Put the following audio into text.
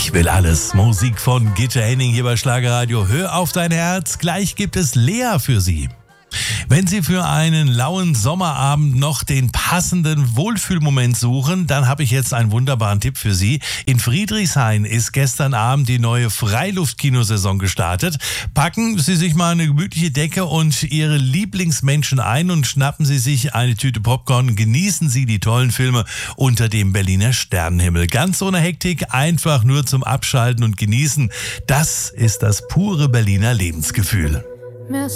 Ich will alles. Musik von Gitte Henning hier bei Schlagerradio. Hör auf dein Herz. Gleich gibt es Lea für Sie. Wenn Sie für einen lauen Sommerabend noch den passenden Wohlfühlmoment suchen, dann habe ich jetzt einen wunderbaren Tipp für Sie. In Friedrichshain ist gestern Abend die neue Freiluftkinosaison gestartet. Packen Sie sich mal eine gemütliche Decke und Ihre Lieblingsmenschen ein und schnappen Sie sich eine Tüte Popcorn. Genießen Sie die tollen Filme unter dem Berliner Sternenhimmel. Ganz ohne Hektik, einfach nur zum Abschalten und Genießen. Das ist das pure Berliner Lebensgefühl.